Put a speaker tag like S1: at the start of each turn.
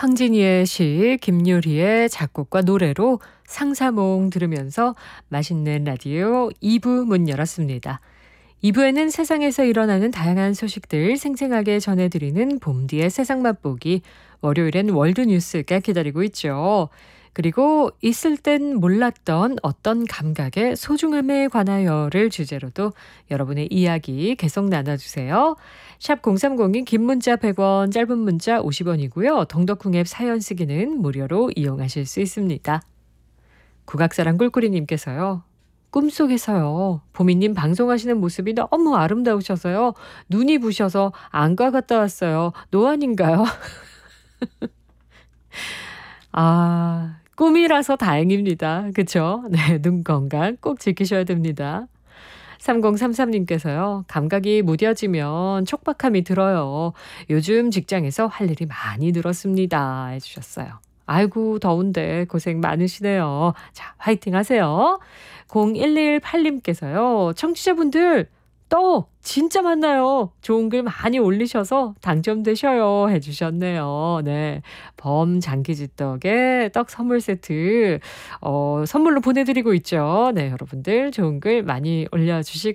S1: 황진이의 시, 김유리의 작곡과 노래로 상사몽 들으면서 맛있는 라디오 2부 문 열었습니다. 2부에는 세상에서 일어나는 다양한 소식들 생생하게 전해드리는 봄디의 세상 맛보기, 월요일엔 월드뉴스가 기다리고 있죠. 그리고 있을 땐 몰랐던 어떤 감각의 소중함에 관하여를 주제로도 여러분의 이야기 계속 나눠주세요. 샵 0302 긴 문자 100원, 짧은 문자 50원이고요. 덩덕쿵 앱 사연 쓰기는 무료로 이용하실 수 있습니다. 국악사랑 꿀꿀이님께서요. 꿈속에서요. 보미님 방송하시는 모습이 너무 아름다우셔서요. 눈이 부셔서 안과 갔다 왔어요. 노안인가요? 아, 꿈이라서 다행입니다. 그쵸? 네, 눈 건강 꼭 지키셔야 됩니다. 3033님께서요. 감각이 무뎌지면 촉박함이 들어요. 요즘 직장에서 할 일이 많이 늘었습니다. 해주셨어요. 아이고 더운데 고생 많으시네요. 자, 화이팅 하세요. 0118님께서요. 청취자분들 떡 진짜 많나요? 좋은 글 많이 올리셔서 당첨되셔요 해주셨네요. 네, 범장기지떡에 떡 선물 세트 선물로 보내드리고 있죠. 네, 여러분들 좋은 글 많이 올려주시고